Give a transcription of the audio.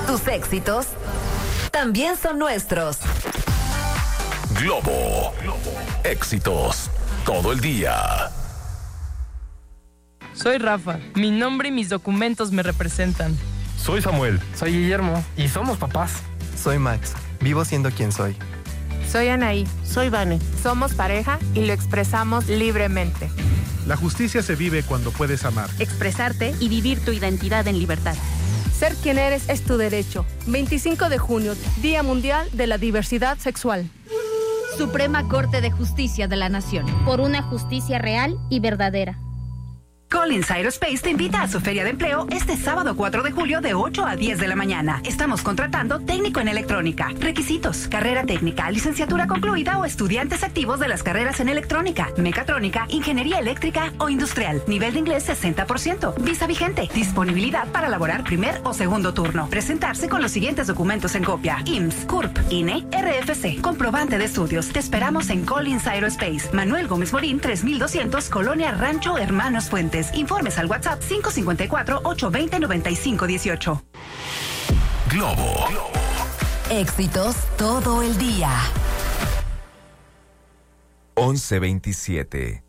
Tus éxitos también son nuestros. Globo. Éxitos todo el día. Soy Rafa. Mi nombre y mis documentos me representan. Soy Samuel. Soy Guillermo. Y somos papás. Soy Max. Vivo siendo quien soy. Soy Anaí. Soy Vane. Somos pareja y lo expresamos libremente. La justicia se vive cuando puedes amar, expresarte y vivir tu identidad en libertad. Ser quien eres es tu derecho. 25 de junio, Día Mundial de la Diversidad Sexual. Suprema Corte de Justicia de la Nación. Por una justicia real y verdadera. Collins Aerospace te invita a su feria de empleo este sábado 4 de julio de 8 a 10 de la mañana. Estamos contratando técnico en electrónica. Requisitos: carrera técnica, licenciatura concluida o estudiantes activos de las carreras en electrónica, mecatrónica, ingeniería eléctrica o industrial. Nivel de inglés 60%. Visa vigente. Disponibilidad para laborar primer o segundo turno. Presentarse con los siguientes documentos en copia: IMSS, CURP, INE, RFC, comprobante de estudios. Te esperamos en Collins Aerospace. Manuel Gómez Morín, 3200, Colonia Rancho Hermanos Fuentes. Informes al WhatsApp 554-820-9518. Globo. Éxitos todo el día. 11:27.